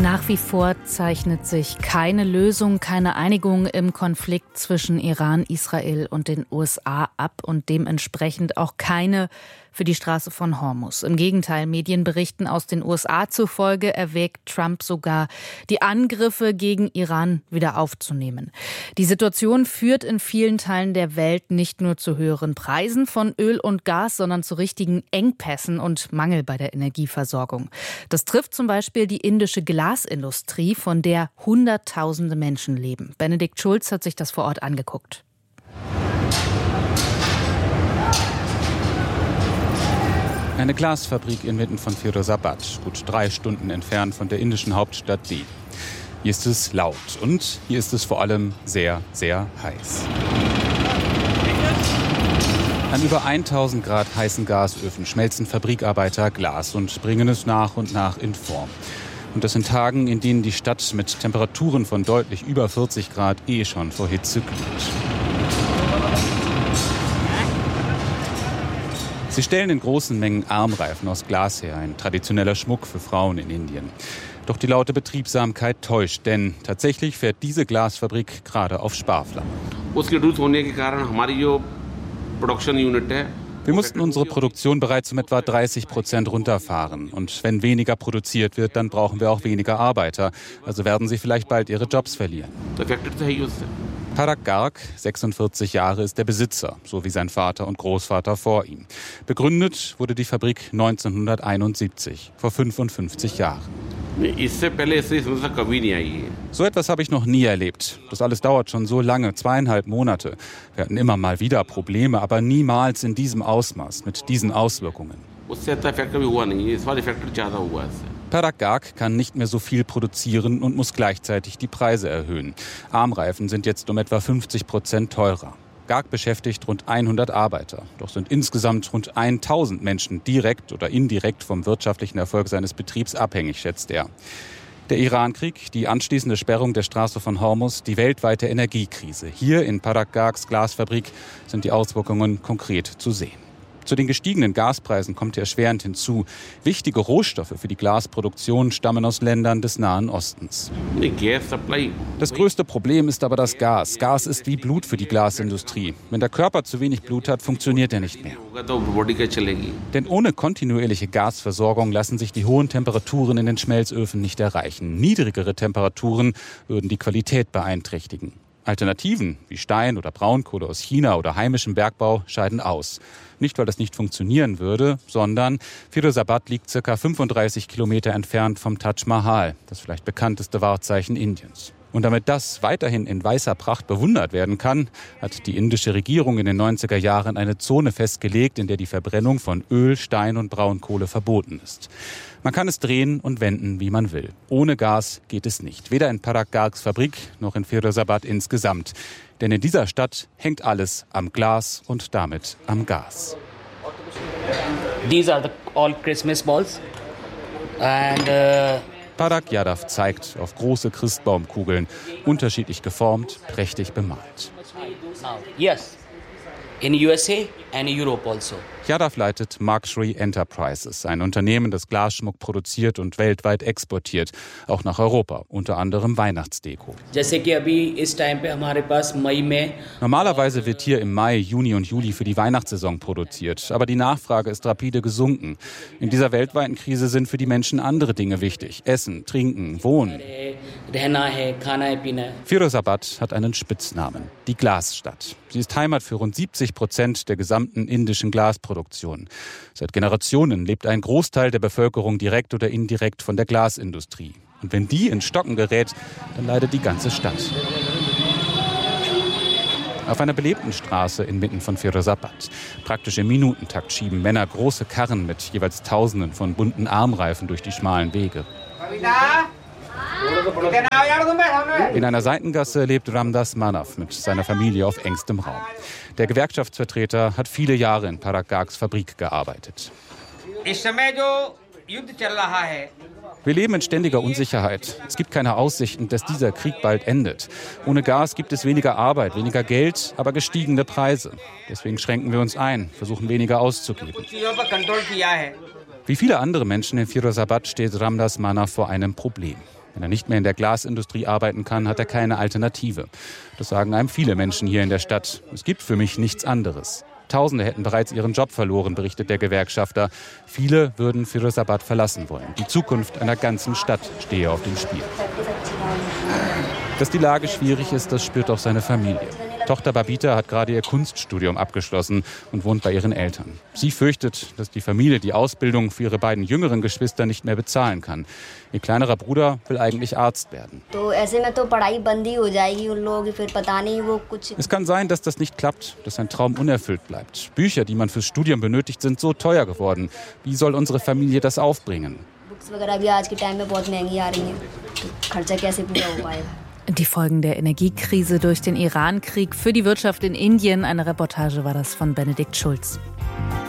Nach wie vor zeichnet sich keine Lösung, keine Einigung im Konflikt zwischen Iran, Israel und den USA ab und dementsprechend auch keine für die Straße von Hormuz. Im Gegenteil, Medienberichten aus den USA zufolge erwägt Trump sogar, die Angriffe gegen Iran wieder aufzunehmen. Die Situation führt in vielen Teilen der Welt nicht nur zu höheren Preisen von Öl und Gas, sondern zu richtigen Engpässen und Mangel bei der Energieversorgung. Das trifft zum Beispiel die indische Glasindustrie, von der Hunderttausende Menschen leben. Benedikt Schulz hat sich das vor Ort angeguckt. Eine Glasfabrik inmitten von Firozabad, gut 3 Stunden entfernt von der indischen Hauptstadt Delhi. Hier ist es laut und hier ist es vor allem sehr, sehr heiß. An über 1000 Grad heißen Gasöfen schmelzen Fabrikarbeiter Glas und bringen es nach und nach in Form. Und das in Tagen, in denen die Stadt mit Temperaturen von deutlich über 40 Grad schon vor Hitze glüht. Sie stellen in großen Mengen Armreifen aus Glas her, ein traditioneller Schmuck für Frauen in Indien. Doch die laute Betriebsamkeit täuscht, denn tatsächlich fährt diese Glasfabrik gerade auf Sparflamme. Wir mussten unsere Produktion bereits um etwa 30% runterfahren. Und wenn weniger produziert wird, dann brauchen wir auch weniger Arbeiter. Also werden sie vielleicht bald ihre Jobs verlieren. Parag Garg, 46 Jahre, ist der Besitzer, so wie sein Vater und Großvater vor ihm. Begründet wurde die Fabrik 1971, vor 55 Jahren. So etwas habe ich noch nie erlebt. Das alles dauert schon so lange, 2,5 Monate. Wir hatten immer mal wieder Probleme, aber niemals in diesem Ausmaß, mit diesen Auswirkungen. Parag Garg kann nicht mehr so viel produzieren und muss gleichzeitig die Preise erhöhen. Armreifen sind jetzt um etwa 50% teurer. Garg beschäftigt rund 100 Arbeiter. Doch sind insgesamt rund 1000 Menschen direkt oder indirekt vom wirtschaftlichen Erfolg seines Betriebs abhängig, schätzt er. Der Irankrieg, die anschließende Sperrung der Straße von Hormuz, die weltweite Energiekrise. Hier in Parag Gargs Glasfabrik sind die Auswirkungen konkret zu sehen. Zu den gestiegenen Gaspreisen kommt erschwerend hinzu. Wichtige Rohstoffe für die Glasproduktion stammen aus Ländern des Nahen Ostens. Das größte Problem ist aber das Gas. Gas ist wie Blut für die Glasindustrie. Wenn der Körper zu wenig Blut hat, funktioniert er nicht mehr. Denn ohne kontinuierliche Gasversorgung lassen sich die hohen Temperaturen in den Schmelzöfen nicht erreichen. Niedrigere Temperaturen würden die Qualität beeinträchtigen. Alternativen wie Stein oder Braunkohle aus China oder heimischem Bergbau scheiden aus. Nicht, weil das nicht funktionieren würde, sondern Firozabad liegt ca. 35 Kilometer entfernt vom Taj Mahal, das vielleicht bekannteste Wahrzeichen Indiens. Und damit das weiterhin in weißer Pracht bewundert werden kann, hat die indische Regierung in den 90er Jahren eine Zone festgelegt, in der die Verbrennung von Öl, Stein und Braunkohle verboten ist. Man kann es drehen und wenden, wie man will. Ohne Gas geht es nicht. Weder in Parag Gargs Fabrik noch in Firozabad insgesamt. Denn in dieser Stadt hängt alles am Glas und damit am Gas. These are all Christmas balls. And Parag Yadav zeigt auf große Christbaumkugeln, unterschiedlich geformt, prächtig bemalt. Yes, in USA and Europe also. Yadav leitet Markshri Enterprises, ein Unternehmen, das Glasschmuck produziert und weltweit exportiert, auch nach Europa, unter anderem Weihnachtsdeko. Normalerweise wird hier im Mai, Juni und Juli für die Weihnachtssaison produziert, aber die Nachfrage ist rapide gesunken. In dieser weltweiten Krise sind für die Menschen andere Dinge wichtig: Essen, Trinken, Wohnen. Firozabad hat einen Spitznamen: die Glasstadt. Sie ist Heimat für rund 70% der gesamten indischen Glasproduktion. Seit Generationen lebt ein Großteil der Bevölkerung direkt oder indirekt von der Glasindustrie. Und wenn die ins Stocken gerät, dann leidet die ganze Stadt. Auf einer belebten Straße inmitten von Firozabad. Praktisch im Minutentakt schieben Männer große Karren mit jeweils Tausenden von bunten Armreifen durch die schmalen Wege. In einer Seitengasse lebt Ramdas Manav mit seiner Familie auf engstem Raum. Der Gewerkschaftsvertreter hat viele Jahre in Parag Gargs Fabrik gearbeitet. Wir leben in ständiger Unsicherheit. Es gibt keine Aussichten, dass dieser Krieg bald endet. Ohne Gas gibt es weniger Arbeit, weniger Geld, aber gestiegene Preise. Deswegen schränken wir uns ein, versuchen weniger auszugeben. Wie viele andere Menschen in Firozabad steht Ramdas Manav vor einem Problem. Wenn er nicht mehr in der Glasindustrie arbeiten kann, hat er keine Alternative. Das sagen einem viele Menschen hier in der Stadt. Es gibt für mich nichts anderes. Tausende hätten bereits ihren Job verloren, berichtet der Gewerkschafter. Viele würden Firozabad verlassen wollen. Die Zukunft einer ganzen Stadt stehe auf dem Spiel. Dass die Lage schwierig ist, das spürt auch seine Familie. Tochter Babita hat gerade ihr Kunststudium abgeschlossen und wohnt bei ihren Eltern. Sie fürchtet, dass die Familie die Ausbildung für ihre beiden jüngeren Geschwister nicht mehr bezahlen kann. Ihr kleinerer Bruder will eigentlich Arzt werden. Es kann sein, dass das nicht klappt, dass sein Traum unerfüllt bleibt. Bücher, die man fürs Studium benötigt, sind so teuer geworden. Wie soll unsere Familie das aufbringen? Die Folgen der Energiekrise durch den Irankrieg für die Wirtschaft in Indien. Eine Reportage war das von Benedikt Schulz.